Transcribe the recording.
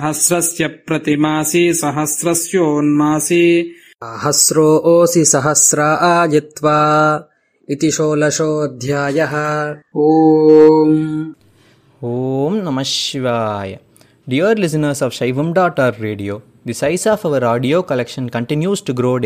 सहस्रस्य प्रतिमासी सहस्रस्योन्मासी सहस्रोऽसि सहस्रा आयित्वा इति 16ोऽध्यायः। Om Namah Shivaya. Dear listeners of Shaivam.org radio, the size of our audio collection continues to grow